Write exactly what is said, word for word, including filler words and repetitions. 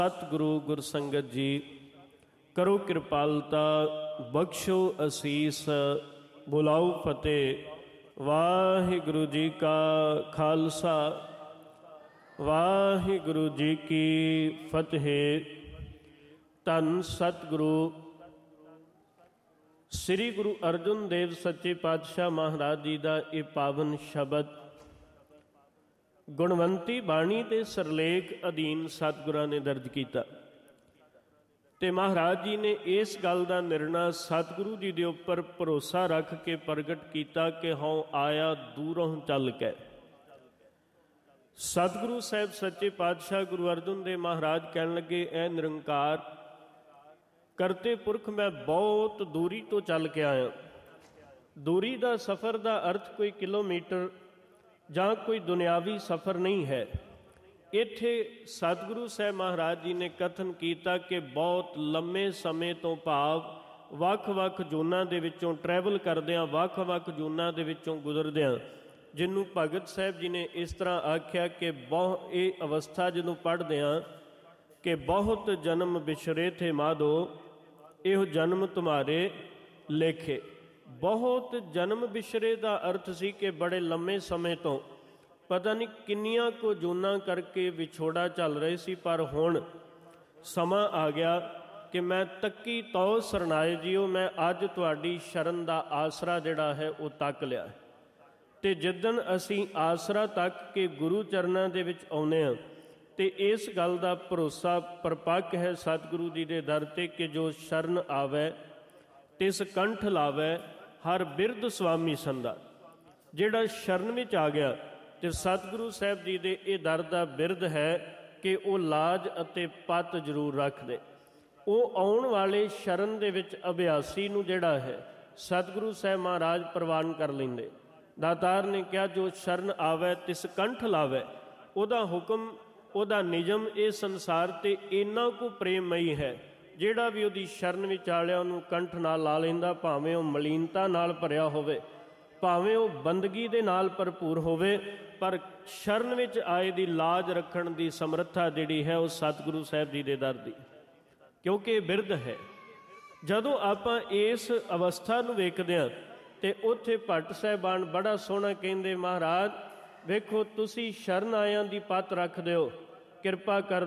सतगुरु गुरसंगत जी करो कृपालता बख्शो असीस बुलाओ फतेह। वाहिगुरु जी का खालसा वाहिगुरु जी की फतेह। धन सतगुरु श्री गुरु अर्जुन देव सच्चे पातशाह महाराज जी का ये पावन शब्द गुणवंती बाणी ते सरलेख अधीन सतगुरां ने दर्ज किया। ते महाराज जी ने इस गल का निर्णय सतगुरु जी के उपर भरोसा रख के प्रगट किया कि हाँ आया दूरों चल के। सतगुरु साहब सच्चे पातशाह गुरु अर्जुन देव महाराज कहन लगे, ऐ निरंकार करते पुरख मैं बहुत दूरी तो चल के आया। दूरी का सफ़र का अर्थ कोई किलोमीटर ਜਾਂ कोई दुनियावी सफ़र नहीं है। इत्थे सतगुरु साहब महाराज जी ने कथन किया कि बहुत लंबे समय तो भाव ਵੱਖ-ਵੱਖ ਜੂਨਾਂ ਦੇ ਵਿੱਚੋਂ ट्रैवल करदियां ਵੱਖ-ਵੱਖ ਜੂਨਾਂ ਦੇ ਵਿੱਚੋਂ गुजरदियां जिन्हों भगत साहब जी ने इस तरह आख्या कि बहु ये अवस्था ਜਦੋਂ पढ़दियां कि बहुत जन्म बिछड़े थे माधो इहो जन्म तुम्हारे लेखे। बहुत जन्म बिछड़े का अर्थ सी कि बड़े लंबे समय तो पता नहीं किन्नियां को जूना करके विछोड़ा चल रहे सी, पर हुण समा आ गया कि मैं तक्की तो सरनाए जियो मैं अज तुहाडी शरण का आसरा जिहड़ा है वो तक लिया। तो जिदन असी आसरा तक के गुरु चरणों के विच आउणे हां ते इस गल का भरोसा परपक्क है सतगुरु जी के दर ते कि जो शरण आवे तिस कंठ लावे हर बिरद स्वामी संदा। जिहड़ा शरण विच आ गया तो सतगुरु साहब जी के ये दर का बिरद है कि वो लाज अते पत जरूर रख दे। वो आउण वाले शरण दे विच अभ्यासी नूं जिहड़ा है सतगुरु साहब महाराज प्रवान कर लेंदे। दातार ने कहा जो शरण आवे तिस कंठ लावे। उहदा हुक्म उहदा निजम ये संसार ते इन्ना को प्रेममई है ਜਿਹੜਾ भी ਉਹਦੀ शरण विच आ लिया ਉਹਨੂੰ कंठ नाल ला लेंदा, भावें ਉਹ ਮਲੀਨਤਾ ਨਾਲ ਭਰਿਆ ਹੋਵੇ ਭਾਵੇਂ ਉਹ ਬੰਦਗੀ ਦੇ ਨਾਲ ਭਰਪੂਰ ਹੋਵੇ, ਪਰ शरण विच आए ਦੀ लाज ਰੱਖਣ ਦੀ ਸਮਰੱਥਾ ਜਿਹੜੀ ਹੈ ਉਹ ਸਤਿਗੁਰੂ ਸਾਹਿਬ ਜੀ ਦੇ ਦਰ ਦੀ, ਕਿਉਂਕਿ ਇਹ ਬਿਰਧ ਹੈ। ਜਦੋਂ ਆਪਾਂ ਇਸ ਅਵਸਥਾ ਨੂੰ ਵੇਖਦੇ ਹਾਂ ਤੇ ਉੱਥੇ ਭੱਟ ਸਾਹਿਬਾਨ ਬੜਾ ਸੋਹਣਾ ਕਹਿੰਦੇ, ਮਹਾਰਾਜ ਵੇਖੋ ਤੁਸੀਂ ਸ਼ਰਨ ਆਇਆਂ ਦੀ ਪੱਤ ਰੱਖ ਦਿਓ, ਕਿਰਪਾ ਕਰ